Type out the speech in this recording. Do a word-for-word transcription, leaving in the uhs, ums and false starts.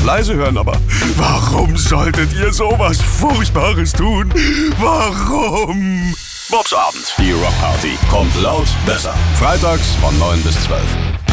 leise hören, aber warum solltet ihr sowas Furchtbares tun? Warum? Bobs Abend, die Rockparty. Kommt laut besser. Freitags von neun bis zwölf.